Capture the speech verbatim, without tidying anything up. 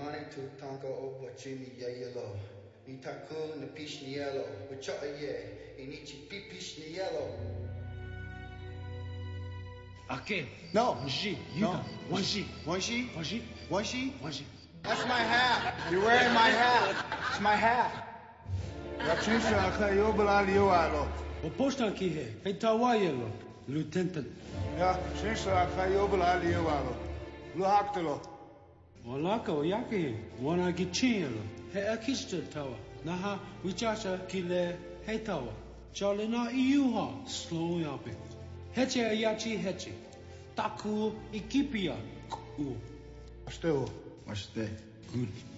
Mane tu tango o Jimmy Yellow. Ni taku na pishni yellow. Wacha ye. Inichi pipishni yellow. Okay. No. One sheet. No. One sheet. One sheet? One sheet. One sheet? One sheet. That's my hat. You're wearing my hat. It's my hat. Rachinsha akayobala liwalo. O posta ki he. Hey tawayelo. Lieutenant. Ja, chinsha akayobala liwalo. Luhaktelo. Walaka o yake he. Wana ki chielo. He akista tawa. Naha wichacha kile he tawa. Charlie na iuha. Slow yape. Heche ayachi heche. Taku ikipia. Ku. Still. What's that? Good.